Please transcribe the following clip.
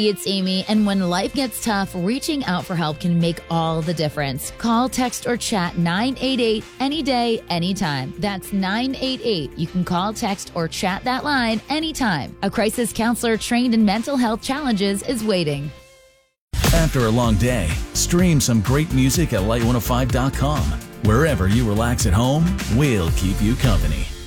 It's Amy, and when life gets tough, reaching out for help can make all the difference. Call, text, or chat 988 any day, anytime. That's 988. You can call, text, or chat that line anytime. A crisis counselor trained in mental health challenges is waiting. After a long day, stream some great music at Light105.com. Wherever you relax at home, we'll keep you company.